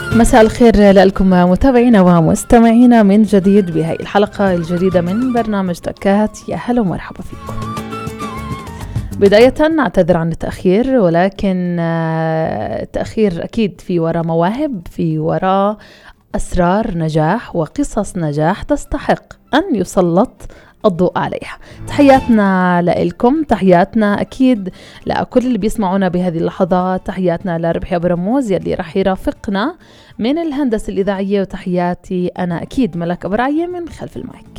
مساء الخير لكم متابعينا ومستمعينا من جديد بهاي الحلقة الجديدة من برنامج تكات. يا هلا ومرحبا فيكم. بداية أعتذر عن التأخير، ولكن التأخير أكيد في وراء مواهب، في وراء أسرار نجاح وقصص نجاح تستحق أن يسلط الضوء عليها. تحياتنا لكم، تحياتنا أكيد لكل اللي بيسمعونا بهذه اللحظات، تحياتنا لربحي أبو رموز يلي رح يرافقنا من الهندسة الإذاعية، وتحياتي أنا أكيد ملك أبو رعية من خلف المايك.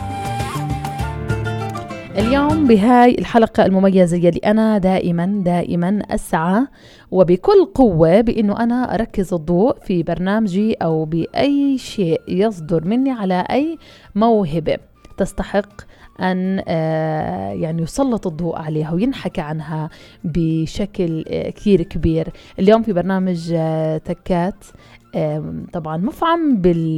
اليوم بهاي الحلقة المميزة يلي أنا دائما أسعى وبكل قوة بأنه أنا أركز الضوء في برنامجي أو بأي شيء يصدر مني على أي موهبة تستحق أن يعني يسلط الضوء عليها وينحكى عنها بشكل كثير كبير. اليوم في برنامج تكات طبعا مفعم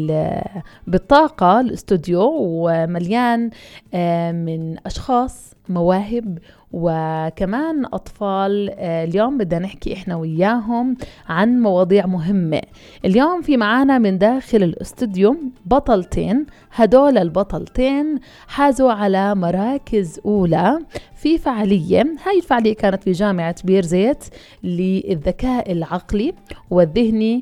بالطاقة، الاستوديو ومليان من أشخاص مواهب وكمان أطفال. اليوم بدنا نحكي إحنا وياهم عن مواضيع مهمة. اليوم في معانا من داخل الاستوديو بطلتين، هدول البطلتين حازوا على مراكز أولى في فعالية. هاي الفعالية كانت في جامعة بيرزيت للذكاء العقلي والذهني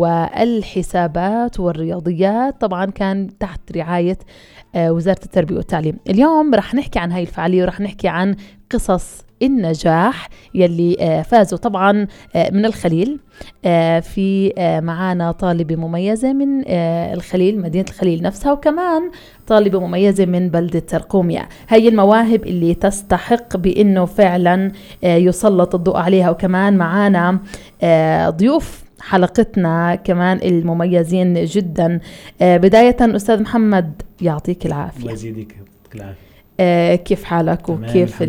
والحسابات والرياضيات، طبعا كان تحت رعاية وزارة التربية والتعليم. اليوم رح نحكي عن هاي الفعالية ورح نحكي عن قصص النجاح يلي فازوا طبعا من الخليل. في معانا طالبة مميزة من الخليل، مدينة الخليل نفسها، وكمان طالبة مميزة من بلدة ترقوميا. هاي المواهب اللي تستحق بأنه فعلا يسلط الضوء عليها. وكمان معانا ضيوف حلقتنا كمان المميزين جدا. بداية أستاذ محمد يعطيك العافية. الله يزيدك العافية. كيف حالك وكيف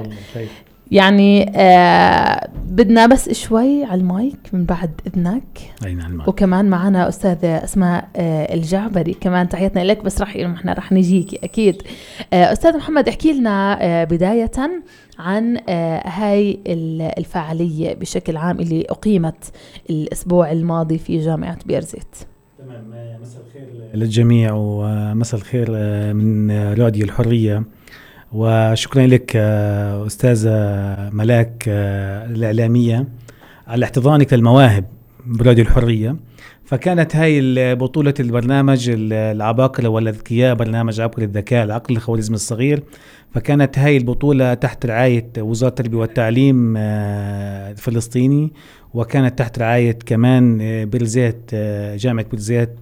يعني بدنا بس شوي على المايك من بعد إذنك. وكمان معنا أستاذة أسماء الجعبري، كمان تحياتنا لك، بس احنا رح نجيكي أكيد. أستاذ محمد احكي لنا بداية عن هاي الفعالية بشكل عام اللي أقيمت الأسبوع الماضي في جامعة بيرزيت. تمام، مساء الخير للجميع ومساء الخير من راديو الحرية، وشكرا لك أستاذة ملاك الإعلامية على احتضانك للمواهب براديو الحرية. فكانت هاي بطولة البرنامج العباقرة والأذكياء، برنامج عبقري الذكاء العقلي الخوارزمي الصغير. فكانت هاي البطولة تحت رعاية وزارة التربية والتعليم الفلسطيني، وكانت تحت رعاية كمان بيرزيت، جامعة بيرزيت،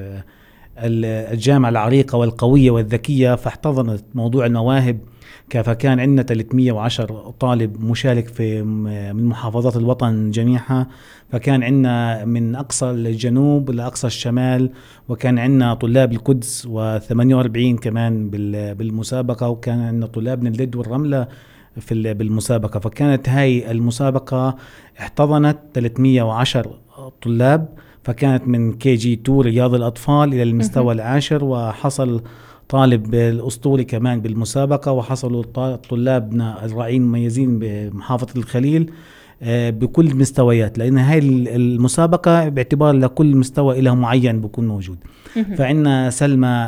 الجامعة العريقة والقوية والذكية. فاحتضنت موضوع المواهب. فكان عندنا 310 طالب مشارك في من محافظات الوطن جميعها. فكان عندنا من أقصى الجنوب لأقصى الشمال، وكان عندنا طلاب القدس و48 كمان بالمسابقة، وكان عندنا طلاب من اللد والرملة بالمسابقة. فكانت هاي المسابقة احتضنت 310 طلاب. فكانت من KG2 رياض الأطفال إلى المستوى العاشر، وحصل طالب الأسطوري كمان بالمسابقة، وحصلوا طلابنا الرائعين المميزين بمحافظة الخليل بكل مستويات، لأن هاي المسابقة باعتبار لكل مستوى له معين بيكون موجود. فعنا سلمى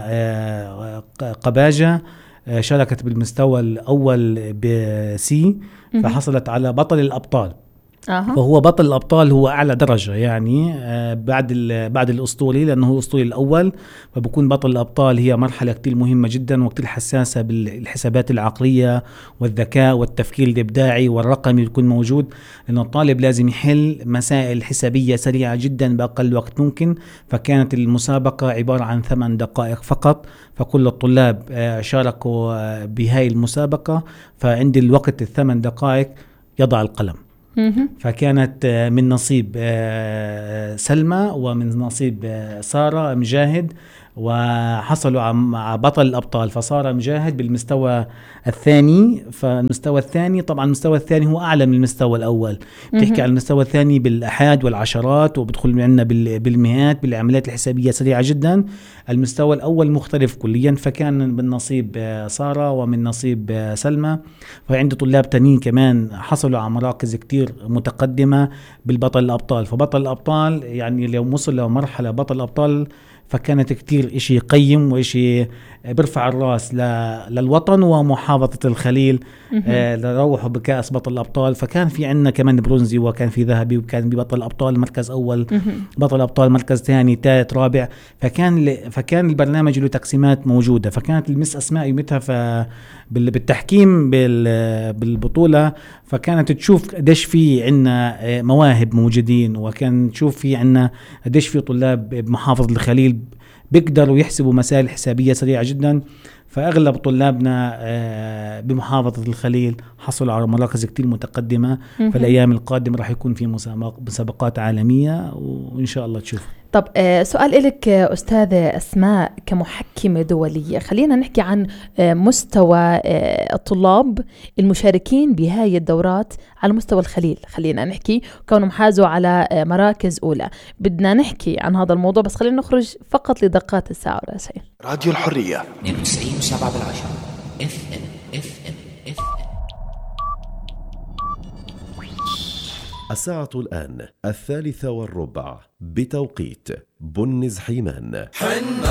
قباجة شاركت بالمستوى الأول بسي، فحصلت على بطل الأبطال. فهو بطل الأبطال، هو أعلى درجة يعني بعد الأسطوري، لأنه هو الأسطوري الأول. فبكون بطل الأبطال هي مرحلة كتير مهمة جدا وكتير حساسة بالحسابات العقلية والذكاء والتفكير الإبداعي والرقمي يكون موجود، لأنه الطالب لازم يحل مسائل حسابية سريعة جدا بأقل وقت ممكن. فكانت المسابقة عبارة عن 8 دقائق فقط، فكل الطلاب شاركوا بهاي المسابقة. فعند الوقت 8 دقائق يضع القلم. فكانت من نصيب سلمى ومن نصيب سارة مجاهد وحصلوا على بطل الأبطال، فصار مجاهد بالمستوى الثاني. فالمستوى الثاني طبعا المستوى الثاني هو أعلى من المستوى الأول، بتحكي على المستوى الثاني بالأحاد والعشرات، وبدخل عندنا بالمئات بالعمليات الحسابية سريعة جدا. المستوى الأول مختلف كليا، فكان من نصيب سارة ومن نصيب سلمى. فعند طلاب تانيين كمان حصلوا على مراكز كتير متقدمة بالبطل الأبطال. فبطل الأبطال يعني لو وصل لمرحلة بطل الأبطال فكانت كتير إشي قيم وإشي برفع الراس للوطن ومحافظة الخليل. لروحوا بكأس بطل الأبطال. فكان في عنا كمان برونزي وكان في ذهبي، وكان ببطل الأبطال مركز أول، بطل الأبطال مركز ثاني ثالث رابع. فكان البرنامج له تقسيمات موجودة. فكانت المس أسماء يومتها بالتحكيم بالبطولة، فكانت تشوف قديش في عنا مواهب موجودين، وكان تشوف في عنا قديش في طلاب بمحافظة الخليل بيقدروا يحسبوا مسائل حسابية سريعة جدا. فأغلب طلابنا بمحافظة الخليل حصلوا على مراكز كتير متقدمة. فالأيام القادمة راح يكون في مسابقات عالمية وإن شاء الله تشوف. طب سؤال إلك أستاذة أسماء كمحكمة دولية، خلينا نحكي عن مستوى الطلاب المشاركين بهاي الدورات على مستوى الخليل. خلينا نحكي كونهم حازوا على مراكز أولى، بدنا نحكي عن هذا الموضوع، بس خلينا نخرج فقط لدقات الساعة ولا شيء. راديو الحرية 92.7 FM. الساعة الآن 3:15 بتوقيت بنز حيمان.